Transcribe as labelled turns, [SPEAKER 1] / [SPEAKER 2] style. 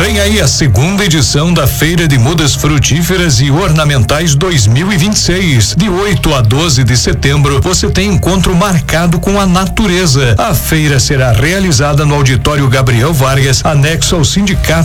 [SPEAKER 1] Vem aí a segunda edição da Feira de Mudas Frutíferas e Ornamentais 2026. De 8 a 12 de setembro, você tem encontro marcado com a natureza. A feira será realizada no Auditório Gabriel Vargas, anexo ao Sindicato